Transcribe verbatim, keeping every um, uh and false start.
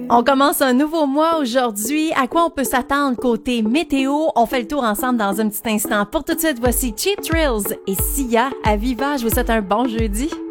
On commence un nouveau mois aujourd'hui. À quoi on peut s'attendre côté météo? On fait le tour ensemble dans un petit instant. Pour tout de suite, voici Cheap Thrills et Sia à Viva. Je vous souhaite un bon jeudi.